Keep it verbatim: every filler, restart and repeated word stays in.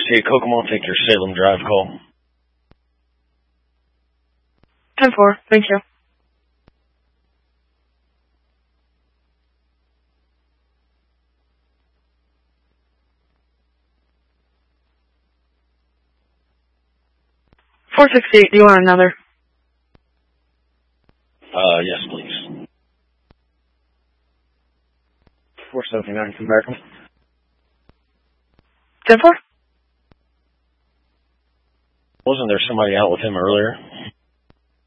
sixty-eight Kokomo, take your Salem Drive call. ten four, thank you. four sixty-eight, do you want another? Uh, yes, please. four seventy-nine, come back. ten four? Wasn't there somebody out with him earlier?